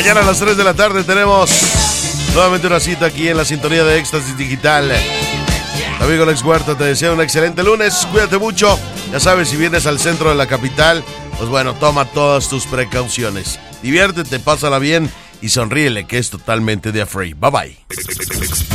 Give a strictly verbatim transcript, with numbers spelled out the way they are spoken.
Mañana a las tres de la tarde tenemos nuevamente una cita aquí en la sintonía de Éxtasis Digital. Amigo Alex Huerta, te deseo un excelente lunes. Cuídate mucho. Ya sabes, si vienes al centro de la capital, pues bueno, toma todas tus precauciones. Diviértete, pásala bien y sonríele, que es totalmente de Afraid. Bye bye.